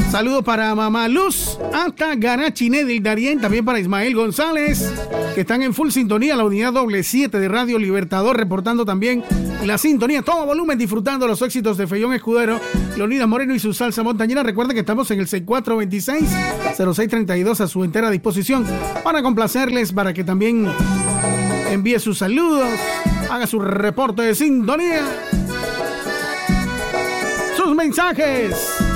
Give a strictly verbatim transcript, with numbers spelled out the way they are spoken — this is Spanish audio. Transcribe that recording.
Saludos para Mamá Luz, hasta Garachi, Nedil Darien, también para Ismael González, que están en full sintonía, la unidad doble siete de Radio Libertador, reportando también la sintonía, todo volumen, disfrutando los éxitos de Fellón Escudero, Leonidas Moreno y su salsa montañera. Recuerden que estamos en el seis cuatro dos seis, cero seis tres dos a su entera disposición para complacerles, para que también envíe sus saludos, haga su reporte de sintonía, sus mensajes.